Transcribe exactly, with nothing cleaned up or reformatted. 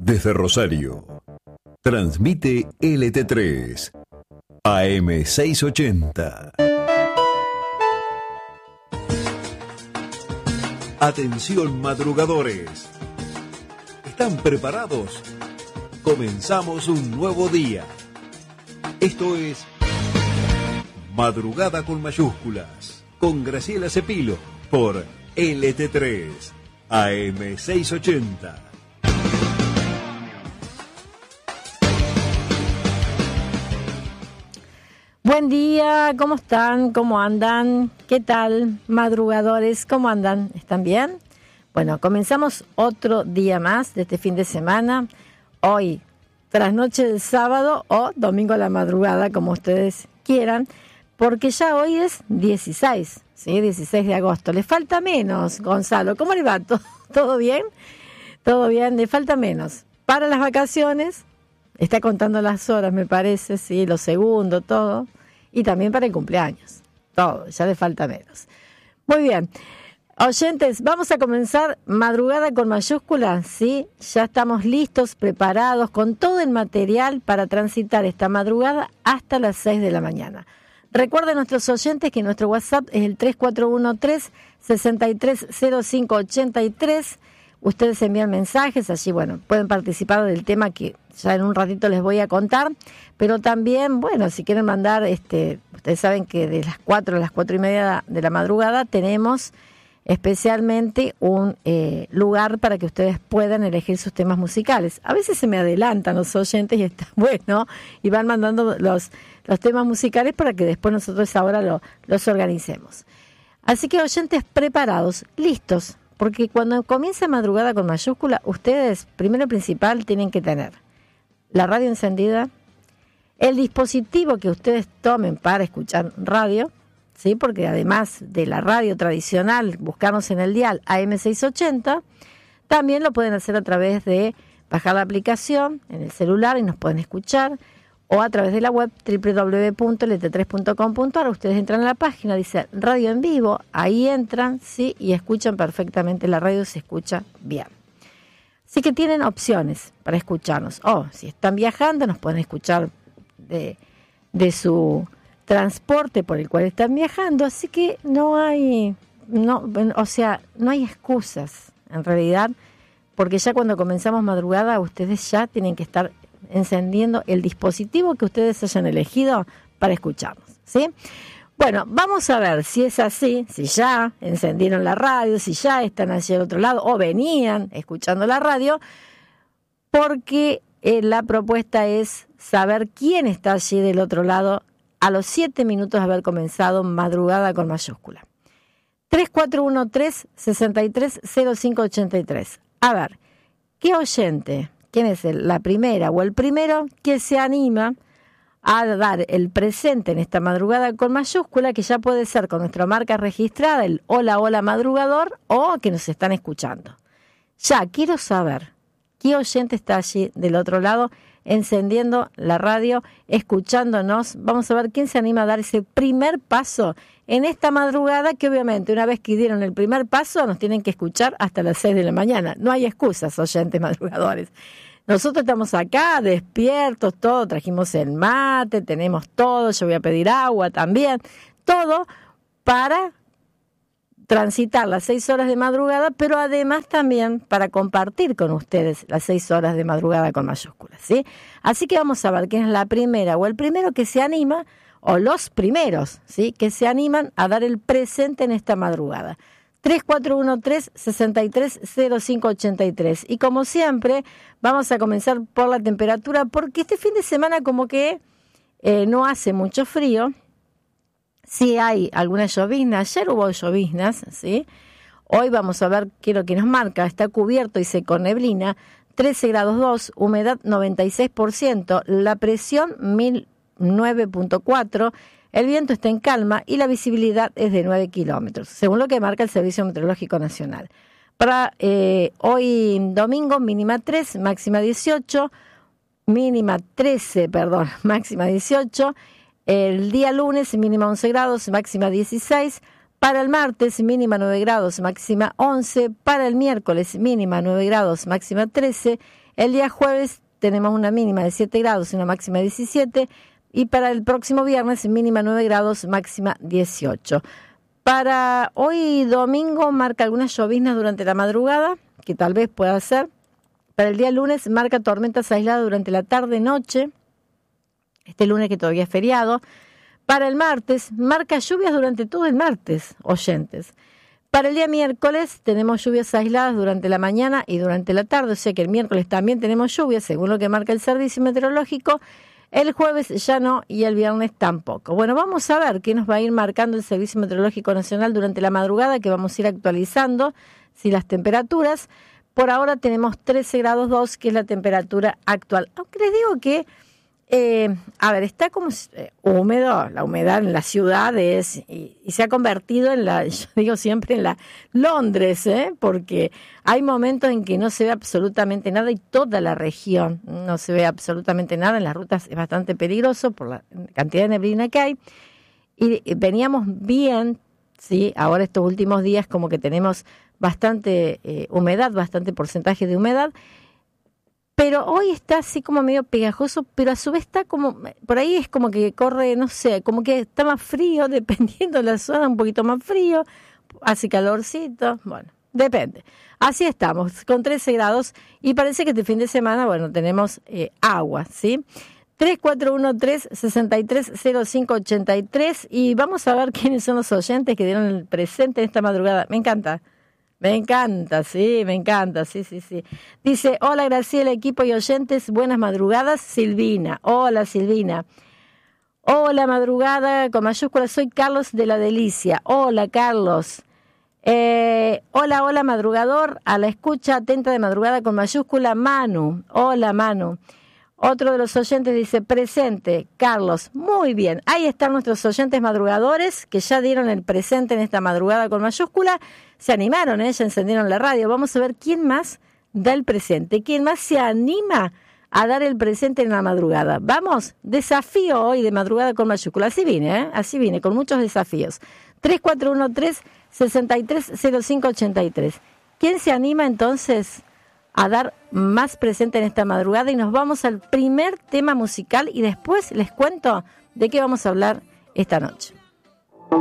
Desde Rosario, transmite L T tres, A M seiscientos ochenta. Atención madrugadores. ¿Están preparados? Comenzamos un nuevo día. Esto es Madrugada con mayúsculas, con Graciela Cepilo, por L T tres, A M seiscientos ochenta. Buen día, ¿cómo están? ¿Cómo andan? ¿Qué tal, madrugadores? ¿Cómo andan? ¿Están bien? Bueno, comenzamos otro día más de este fin de semana. Hoy, trasnoche del sábado o domingo a la madrugada, como ustedes quieran, porque ya hoy es dieciséis, ¿sí? dieciséis de agosto. Le falta menos, Gonzalo. ¿Cómo le va? ¿Todo bien? ¿Todo bien? Le falta menos. Para las vacaciones, está contando las horas, me parece, sí, los segundos, todo. Y también para el cumpleaños. Todo, ya le falta menos. Muy bien. Oyentes, vamos a comenzar madrugada con mayúsculas, ¿sí? Ya estamos listos, preparados, con todo el material para transitar esta madrugada hasta las seis de la mañana. Recuerden nuestros oyentes que nuestro WhatsApp es el tres cuatro uno tres, seis tres cero cinco ocho tres. Ustedes envían mensajes, allí, bueno, pueden participar del tema que ya en un ratito les voy a contar, pero también, bueno, si quieren mandar, este, ustedes saben que de las cuatro a las cuatro y media de la madrugada tenemos especialmente un eh, lugar para que ustedes puedan elegir sus temas musicales. A veces se me adelantan los oyentes y está bueno, y van mandando los, los temas musicales para que después nosotros ahora lo, los organicemos. Así que oyentes preparados, listos, porque cuando comienza madrugada con mayúscula, ustedes, primero y principal, tienen que tener la radio encendida, el dispositivo que ustedes tomen para escuchar radio, ¿sí? Porque además de la radio tradicional, buscarnos en el dial A M seiscientos ochenta, también lo pueden hacer a través de bajar la aplicación en el celular y nos pueden escuchar, o a través de la web doble u doble u doble u punto l t tres punto com punto a r. Ustedes entran a la página, dice radio en vivo, ahí entran, sí, y escuchan perfectamente, la radio se escucha bien. Así que tienen opciones para escucharnos. O si están viajando, nos pueden escuchar de, de su transporte por el cual están viajando. Así que no hay, no, o sea, no hay excusas en realidad, porque ya cuando comenzamos madrugada, ustedes ya tienen que estar encendiendo el dispositivo que ustedes hayan elegido para escucharnos, ¿sí? Bueno, vamos a ver si es así, si ya encendieron la radio, si ya están allí al otro lado o venían escuchando la radio, porque eh, la propuesta es saber quién está allí del otro lado a los siete minutos de haber comenzado madrugada con mayúscula. tres cuatro uno tres, seis tres cero cinco ocho tres. A ver, ¿qué oyente? ¿Quién es el, la primera o el primero que se anima a dar el presente en esta madrugada con mayúscula, que ya puede ser con nuestra marca registrada, el Hola Hola Madrugador, o que nos están escuchando? Ya, quiero saber qué oyente está allí del otro lado, encendiendo la radio, escuchándonos. Vamos a ver quién se anima a dar ese primer paso en esta madrugada, que obviamente una vez que dieron el primer paso nos tienen que escuchar hasta las seis de la mañana. No hay excusas, oyentes madrugadores. Nosotros estamos acá, despiertos, todo, trajimos el mate, tenemos todo, yo voy a pedir agua también, todo para transitar las seis horas de madrugada, pero además también para compartir con ustedes las seis horas de madrugada con mayúsculas, ¿sí? Así que vamos a ver quién es la primera o el primero que se anima, o los primeros, ¿sí?, que se animan a dar el presente en esta madrugada. tres cuatro uno tres, seis tres cero cinco ocho tres. Y como siempre, vamos a comenzar por la temperatura, porque este fin de semana como que eh, no hace mucho frío. Sí hay algunas lloviznas, ayer hubo lloviznas, ¿sí? Hoy vamos a ver qué es lo que nos marca. Está cubierto y seco neblina, trece grados dos, humedad noventa y seis por ciento, la presión mil nueve punto cuatro, el viento está en calma y la visibilidad es de nueve kilómetros, según lo que marca el Servicio Meteorológico Nacional. Para eh, hoy domingo, mínima tres, máxima dieciocho, mínima trece, perdón, máxima dieciocho. El día lunes, mínima once grados, máxima dieciséis. Para el martes, mínima nueve grados, máxima once. Para el miércoles, mínima nueve grados, máxima trece. El día jueves tenemos una mínima de siete grados y una máxima de diecisiete. Y para el próximo viernes, mínima nueve grados, máxima dieciocho. Para hoy domingo marca algunas lloviznas durante la madrugada, que tal vez pueda ser. Para el día lunes marca tormentas aisladas durante la tarde-noche. Este lunes que todavía es feriado. Para el martes marca lluvias durante todo el martes, oyentes. Para el día miércoles tenemos lluvias aisladas durante la mañana y durante la tarde, o sea que el miércoles también tenemos lluvias, según lo que marca el servicio meteorológico. El jueves ya no y el viernes tampoco. Bueno, vamos a ver qué nos va a ir marcando el Servicio Meteorológico Nacional durante la madrugada, que vamos a ir actualizando, si las temperaturas. Por ahora tenemos trece grados dos, que es la temperatura actual. Aunque les digo que, eh, a ver, está como eh, húmedo, la humedad en las ciudades y, y se ha convertido en la, yo digo siempre en la Londres, ¿eh? Porque hay momentos en que no se ve absolutamente nada y toda la región no se ve absolutamente nada. En las rutas es bastante peligroso por la cantidad de neblina que hay. Y, y veníamos bien, ¿sí? Ahora estos últimos días como que tenemos bastante eh, humedad, bastante porcentaje de humedad. Pero hoy está así como medio pegajoso, pero a su vez está como, por ahí es como que corre, no sé, como que está más frío, dependiendo de la zona, un poquito más frío, hace calorcito, bueno, depende. Así estamos, con trece grados, y parece que este fin de semana, bueno, tenemos eh, agua, ¿sí? tres cuatro uno tres, seis tres cero cinco ocho tres, y vamos a ver quiénes son los oyentes que dieron el presente en esta madrugada. Me encanta. Me encanta, sí, me encanta, sí, sí, sí. Dice, hola Graciela, equipo y oyentes, buenas madrugadas, Silvina. Hola Silvina. Hola madrugada, con mayúsculas, soy Carlos de la Delicia. Hola Carlos. Eh, hola, hola madrugador, a la escucha atenta de madrugada con mayúscula, Manu. Hola Manu. Otro de los oyentes dice, presente, Carlos. Muy bien, ahí están nuestros oyentes madrugadores que ya dieron el presente en esta madrugada con mayúscula. Se animaron, ¿eh? Ya encendieron la radio. Vamos a ver quién más da el presente, quién más se anima a dar el presente en la madrugada. Vamos, desafío hoy de madrugada con mayúscula. Así vine, ¿eh? Así vine, con muchos desafíos. tres cuatro uno tres, seis tres cero cinco ocho tres. ¿Quién se anima entonces a dar más presente en esta madrugada? Y nos vamos al primer tema musical y después les cuento de qué vamos a hablar esta noche.